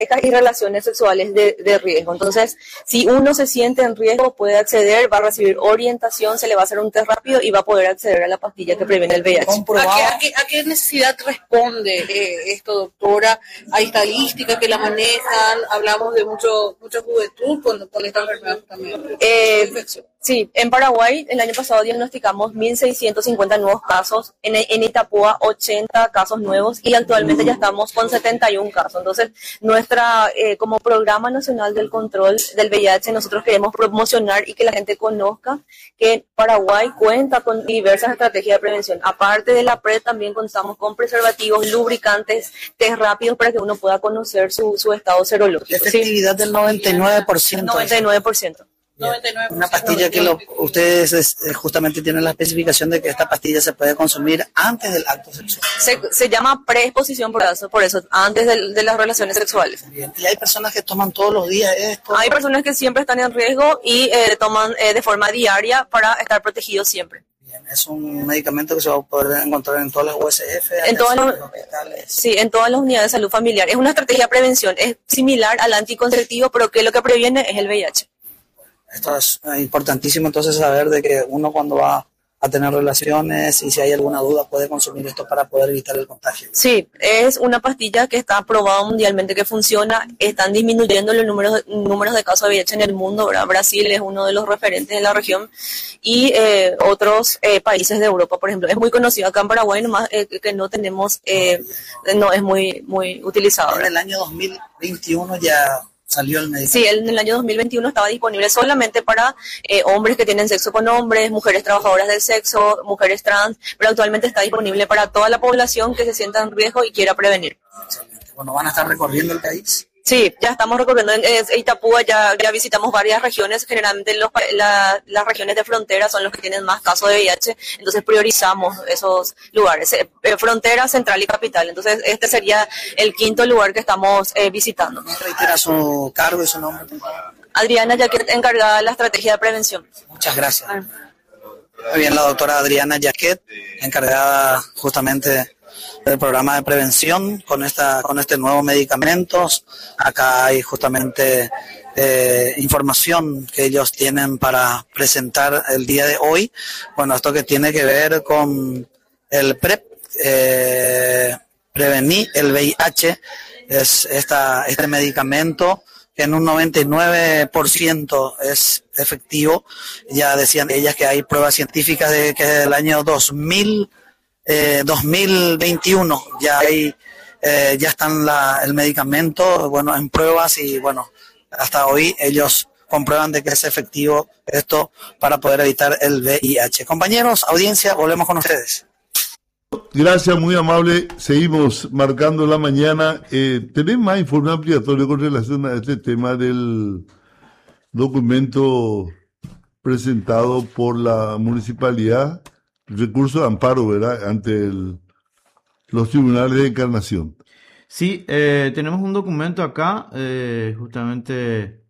y relaciones sexuales de riesgo. Entonces, si uno se siente en riesgo, puede acceder, va a recibir orientación, se le va a hacer un test rápido y va a poder acceder a la pastilla que previene el VIH. ¿A qué necesidad responde esto, doctora? ¿Hay estadísticas que la manejan? Hablamos de mucha juventud con esta enfermedad también. Sí, en Paraguay el año pasado diagnosticamos 1.650 nuevos casos, en Itapúa 80 casos nuevos y actualmente ya estamos con 71 casos. Entonces, como Programa Nacional del Control del VIH, nosotros queremos promocionar y que la gente conozca que Paraguay cuenta con diversas estrategias de prevención. Aparte de la PrEP, también contamos con preservativos, lubricantes, test rápidos para que uno pueda conocer su estado serológico. Efectividad del 99%. 99%. Una pastilla que ustedes justamente tienen la especificación de que esta pastilla se puede consumir antes del acto sexual. Se llama preexposición por eso, antes de las relaciones sexuales. Bien. ¿Y hay personas que toman todos los días esto? Hay personas que siempre están en riesgo y toman de forma diaria para estar protegidos siempre. Bien. Es un medicamento que se va a poder encontrar en todas las USF, en todas las unidades de salud familiar. Es una estrategia de prevención, es similar al anticonceptivo, pero que lo que previene es el VIH. Esto es importantísimo entonces saber de que uno cuando va a tener relaciones y si hay alguna duda puede consumir esto para poder evitar el contagio. Sí, es una pastilla que está aprobada mundialmente que funciona, están disminuyendo los números de casos de VIH en el mundo, ¿verdad? Brasil es uno de los referentes de la región y otros países de Europa, por ejemplo. Es muy conocido acá en Paraguay, nomás que no tenemos, no es muy utilizado. En el año 2021 ya salió el medicamento. Sí, en el año 2021 estaba disponible solamente para hombres que tienen sexo con hombres, mujeres trabajadoras del sexo, mujeres trans, pero actualmente está disponible para toda la población que se sienta en riesgo y quiera prevenir. Excelente. Bueno, ¿van a estar recorriendo el país? Sí, ya estamos recorriendo en Itapúa, ya visitamos varias regiones, generalmente las regiones de frontera son los que tienen más casos de VIH, entonces priorizamos esos lugares, frontera, central y capital, entonces este sería el quinto lugar que estamos visitando. ¿Me reitera su cargo y su nombre? Adriana Yaquet, encargada de la estrategia de prevención. Muchas gracias. Muy bien, la doctora Adriana Yaquet, encargada justamente del programa de prevención con este nuevo medicamento. Acá hay justamente información que ellos tienen para presentar el día de hoy. Bueno, esto que tiene que ver con el PrEP, prevenir el VIH, es este medicamento que en un 99% es efectivo. Ya decían ellas que hay pruebas científicas de que desde el año 2021 ya están el medicamento, bueno, en pruebas y bueno, hasta hoy ellos comprueban de que es efectivo esto para poder evitar el VIH. Compañeros, audiencia, volvemos con ustedes. Gracias, muy amable. Seguimos marcando la mañana. ¿Tenés más informe ampliatorio con relación a este tema del documento presentado por la municipalidad? Recurso de amparo, ¿verdad?, ante los tribunales de Encarnación. Sí, tenemos un documento acá, justamente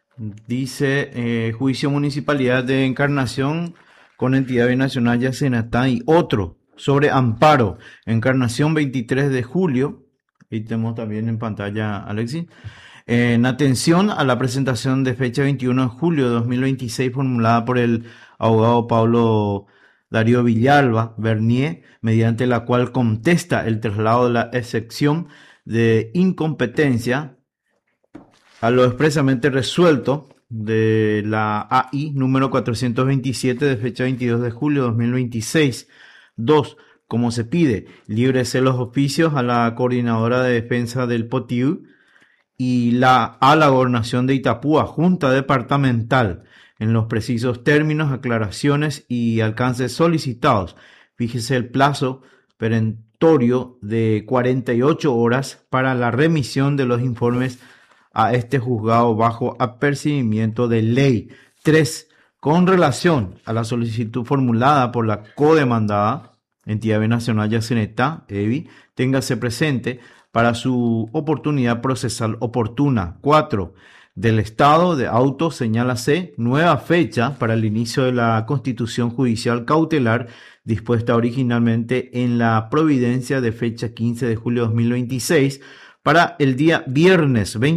dice Juicio Municipalidad de Encarnación con entidad binacional Yacenatá y otro sobre amparo, Encarnación 23 de julio, ahí tenemos también en pantalla, Alexis, en atención a la presentación de fecha 21 de julio de 2026 formulada por el abogado Pablo Darío Villalba Bernier, mediante la cual contesta el traslado de la excepción de incompetencia a lo expresamente resuelto de la AI número 427 de fecha 22 de julio de 2026. 2. Como se pide, líbrese los oficios a la Coordinadora de Defensa del POTIU y a la Gobernación de Itapúa, Junta Departamental, en los precisos términos, aclaraciones y alcances solicitados. Fíjese el plazo perentorio de 48 horas para la remisión de los informes a este juzgado bajo apercibimiento de ley. 3. Con relación a la solicitud formulada por la codemandada, Entidad Binacional Yacenetá, EBI, téngase presente para su oportunidad procesal oportuna. 4. Del Estado de Auto, señálase nueva fecha para el inicio de la constitución judicial cautelar dispuesta originalmente en la providencia de fecha 15 de julio de 2026 para el día viernes